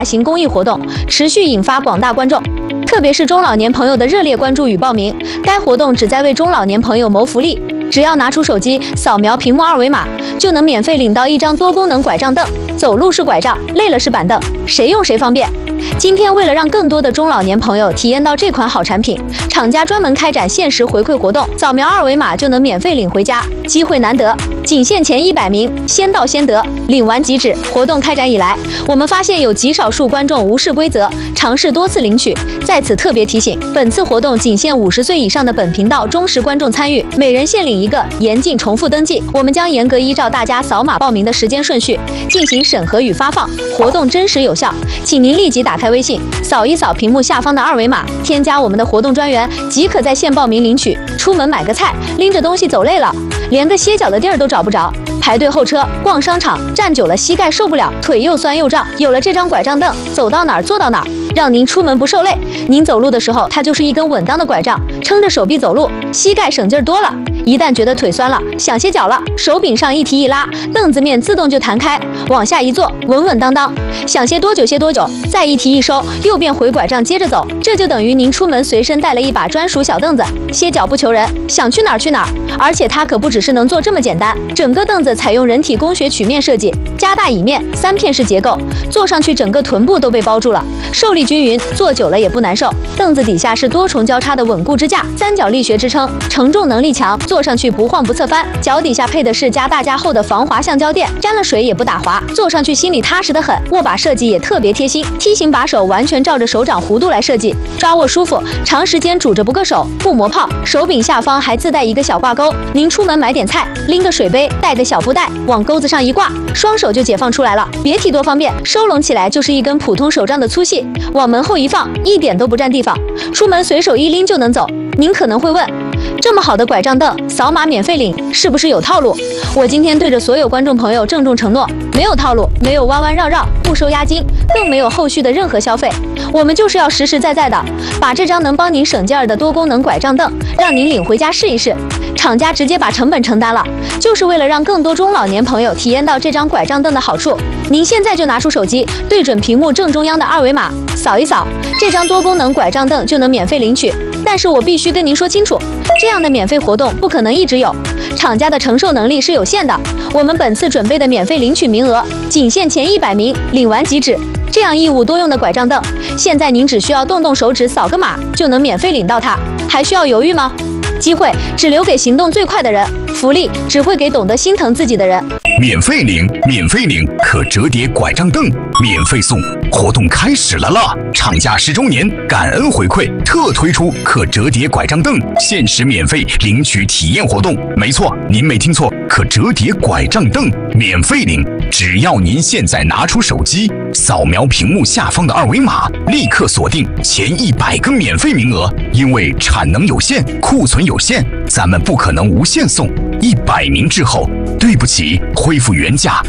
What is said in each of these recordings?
行公益活动，持续引发广大观众，特别是中老年朋友的热烈关注与报名。该活动旨在为中老年朋友谋福利，只要拿出手机扫描屏幕二维码，就能免费领到一张多功能拐杖凳，走路是拐杖，累了是板凳，谁用谁方便。今天为了让更多的中老年朋友体验到这款好产品，厂家专门开展限时回馈活动，扫描二维码就能免费领回家，机会难得，仅限前100名，先到先得，领完即止。活动开展以来，我们发现有极少数观众无视规则，尝试多次领取。在此特别提醒，本次活动仅限50岁以上的本频道忠实观众参与，每人限领1个，严禁重复登记。我们将严格依照大家扫码报名的时间顺序进行审核与发放，活动真实有效，请您立即打开微信，扫一扫屏幕下方的二维码，添加我们的活动专员，即可在线报名领取。出门买个菜，拎着东西走累了，连个歇脚的地儿都找不着，排队候车，逛商场，站久了膝盖受不了，腿又酸又胀。有了这张拐杖凳，走到哪儿坐到哪儿，让您出门不受累。您走路的时候，它就是一根稳当的拐杖，撑着手臂走路，膝盖省劲儿多了。一旦觉得腿酸了，想歇脚了，手柄上一提一拉，凳子面自动就弹开，往下一坐，稳稳当当，想歇多久歇多久，再一提一收，又变回拐杖接着走。这就等于您出门随身带了一把专属小凳子，歇脚不求人，想去哪儿去哪儿。而且它可不只是能做这么简单，整个凳子采用人体工学曲面设计，加大椅面，3片式结构，坐上去整个臀部都被包住了，受力均匀，坐久了也不难受。凳子底下是多重交叉的稳固支架，3角力学支撑，承重能力强，坐上去不晃不侧翻。脚底下配的是加大加厚的防滑橡胶垫，沾了水也不打滑，坐上去心里踏实得很。握把设计也特别贴心，梯形把手完全照着手掌弧度来设计，抓握舒服，长时间拄着不硌手，不磨泡。手柄下方还自带一个小挂钩，您出门买点菜，拎个水杯，带个小布袋，往钩子上一挂，双手就解放出来了，别提多方便。收拢起来就是一根普通手杖的粗细，往门后一放，一点都不占地方，出门随手一拎就能走。您可能会问，这么好的拐杖凳，扫码免费领，是不是有套路？我今天对着所有观众朋友郑重承诺，没有套路，没有弯弯绕绕，不收押金，更没有后续的任何消费。我们就是要实实在在的把这张能帮您省劲儿的多功能拐杖凳让您领回家试一试。厂家直接把成本承担了，就是为了让更多中老年朋友体验到这张拐杖凳的好处。您现在就拿出手机，对准屏幕正中央的二维码，扫一扫，这张多功能拐杖凳就能免费领取。但是我必须跟您说清楚，这样的免费活动不可能一直有，厂家的承受能力是有限的。我们本次准备的免费领取名额仅限前100名，领完即止。这样1物多用的拐杖凳，现在您只需要动动手指扫个码就能免费领到它，还需要犹豫吗？机会只留给行动最快的人，福利只会给懂得心疼自己的人。 免费领，免费领可折叠拐杖凳，免费送，活动开始了啦！厂家10周年感恩回馈，特推出可折叠拐杖凳限时免费领取体验活动。没错，您没听错，可折叠拐杖凳免费领，只要您现在拿出手机，扫描屏幕下方的二维码，立刻锁定前100个免费名额。因为产能有限，库存有限，咱们不可能无限送。100名之后，对不起，恢复原价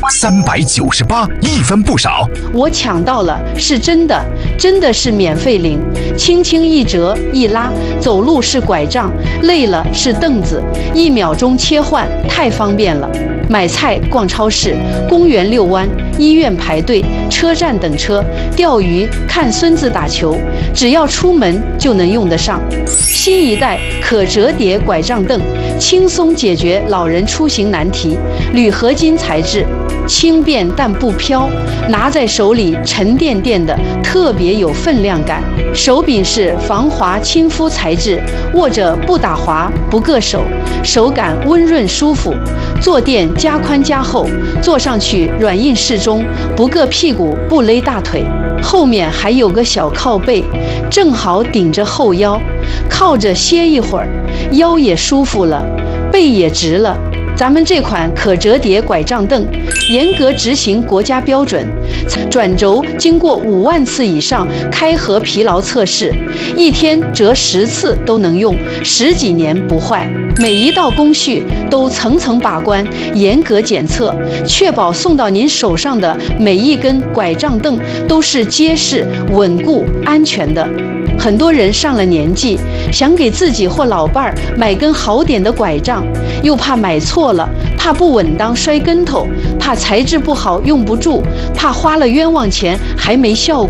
398，一分不少。 我抢到了，是真的，真的是免费领，轻轻一折一拉，走路是拐杖，累了是凳子，1秒钟切换，太方便了。买菜、逛超市、公园遛弯、医院排队、车站等车、钓鱼、看孙子打球，只要出门就能用得上。新一代可折叠拐杖凳，轻松解决老人出行难题。铝合金材质，轻便但不飘，拿在手里沉甸甸的，特别有分量感。手柄是防滑亲肤材质，握着不打滑不硌手，手感温润舒服。坐垫加宽加厚，坐上去软硬适中，不硌屁股不勒大腿。后面还有个小靠背，正好顶着后腰，靠着歇一会儿，腰也舒服了，背也直了。咱们这款可折叠拐杖凳严格执行国家标准，转轴经过5万次以上开合疲劳测试，1天折10次都能用，10几年不坏。每一道工序都层层把关，严格检测，确保送到您手上的每一根拐杖凳都是结实、稳固、安全的。很多人上了年纪，想给自己或老伴儿买根好点的拐杖，又怕买错了，怕不稳当摔跟头，怕材质不好用不住，怕花了冤枉钱还没效果。